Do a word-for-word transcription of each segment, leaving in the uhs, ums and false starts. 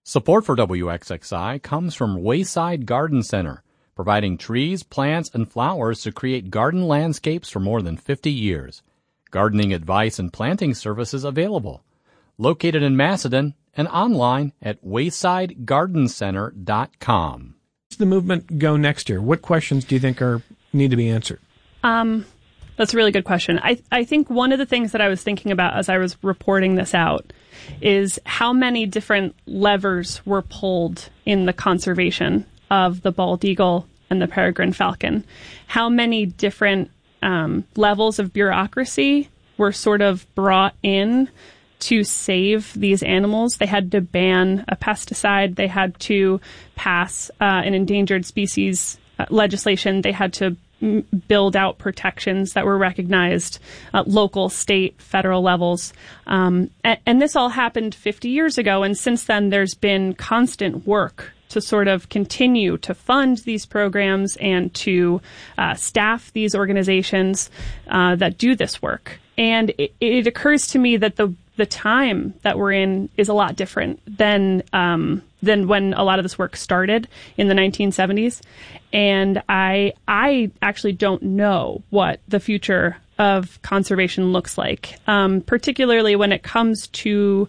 Support for W X X I comes from Wayside Garden Center, providing trees, plants, and flowers to create garden landscapes for more than fifty years. Gardening advice and planting services available. Located in Macedon and online at wayside garden center dot com. Where's the movement go next year? What questions do you think are need to be answered? Um, that's a really good question. I I think one of the things that I was thinking about as I was reporting this out is how many different levers were pulled in the conservation of the bald eagle and the peregrine falcon. How many different um, levels of bureaucracy were sort of brought in to save these animals. They had to ban a pesticide. They had to pass uh, an endangered species uh, legislation. They had to m- build out protections that were recognized at local, state, federal levels. Um, and, and this all happened fifty years ago. And since then, there's been constant work to sort of continue to fund these programs and to uh, staff these organizations uh, that do this work. And it, it occurs to me that the the time that we're in is a lot different than um, than when a lot of this work started in the nineteen seventies. And I I actually don't know what the future of conservation looks like, um, particularly when it comes to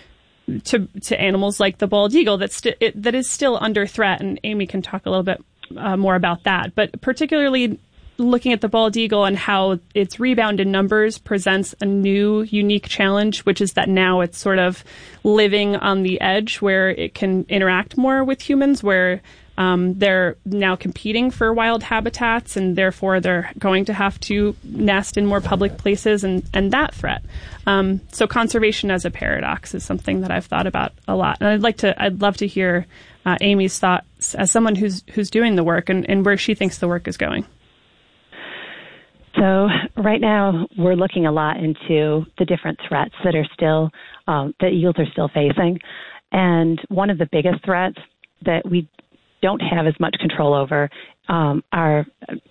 to to animals like the bald eagle that's st- it, that is still under threat. And Amy can talk a little bit uh, more about that. But particularly looking at the bald eagle and how its rebound in numbers presents a new, unique challenge, which is that now it's sort of living on the edge where it can interact more with humans, where um, they're now competing for wild habitats, and therefore they're going to have to nest in more public places, and, and that threat. Um, so conservation as a paradox is something that I've thought about a lot. And I'd like to, I'd love to hear uh, Amy's thoughts as someone who's who's doing the work and, and where she thinks the work is going. So right now we're looking a lot into the different threats that are still, um, that eagles are still facing. And one of the biggest threats that we don't have as much control over um, are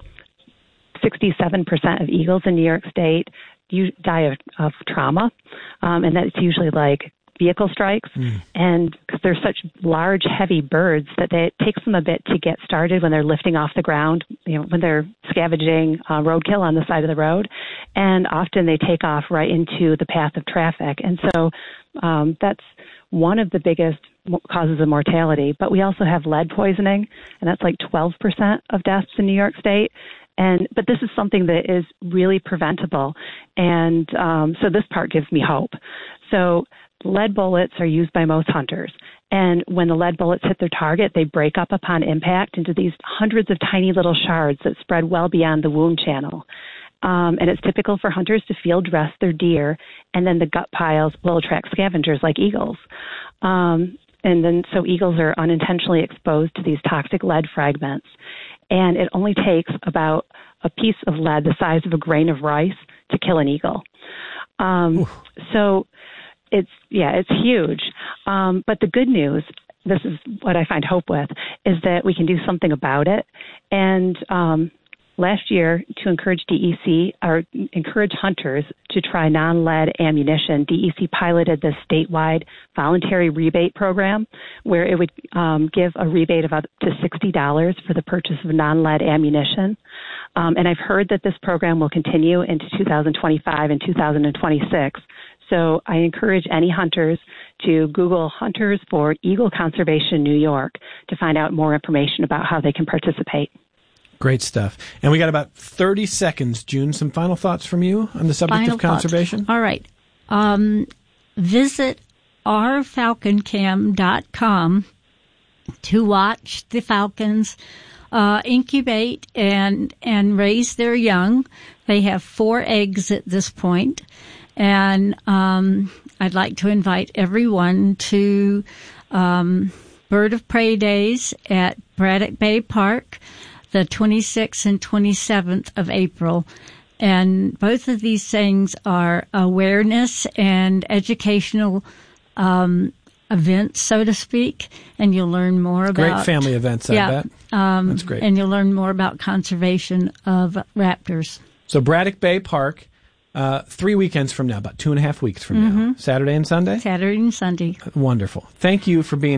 sixty-seven percent of eagles in New York State you die of, of trauma. Um, and that's usually like vehicle strikes. Mm. And because they're such large, heavy birds that they, it takes them a bit to get started when they're lifting off the ground, you know, when they're scavenging uh, roadkill on the side of the road. And often they take off right into the path of traffic. And so um, that's one of the biggest causes of mortality. But we also have lead poisoning, and that's like twelve percent of deaths in New York State. And but this is something that is really preventable. And um, so this part gives me hope. So lead bullets are used by most hunters. And when the lead bullets hit their target, they break up upon impact into these hundreds of tiny little shards that spread well beyond the wound channel. Um, and it's typical for hunters to field dress their deer, and then the gut piles will attract scavengers like eagles. Um, and then so eagles are unintentionally exposed to these toxic lead fragments. And it only takes about a piece of lead the size of a grain of rice to kill an eagle. Um, so it's, yeah, it's huge. Um, but the good news, this is what I find hope with, is that we can do something about it. And um, last year, to encourage D E C, or encourage hunters to try non-lead ammunition, D E C piloted this statewide voluntary rebate program where it would um, give a rebate of up to sixty dollars for the purchase of non-lead ammunition. Um, and I've heard that this program will continue into two thousand twenty-five and two thousand twenty-six. So I encourage any hunters to Google Hunters for Eagle Conservation New York to find out more information about how they can participate. Great stuff. And we got about thirty seconds, June. Some final thoughts from you on the subject final of conservation? Thoughts. All right. Um, visit our falcon cam dot com to watch the falcons uh, incubate and, and raise their young. They have four eggs at this point. And um, I'd like to invite everyone to um, Bird of Prey Days at Braddock Bay Park, the twenty-sixth and twenty-seventh of April. And both of these things are awareness and educational um, events, so to speak. And you'll learn more about... Great family events, I yeah, bet. Um, That's great. And you'll learn more about conservation of raptors. So Braddock Bay Park, uh, three weekends from now, about two and a half weeks from mm-hmm. now. Saturday and Sunday? Saturday and Sunday. Wonderful. Thank you for being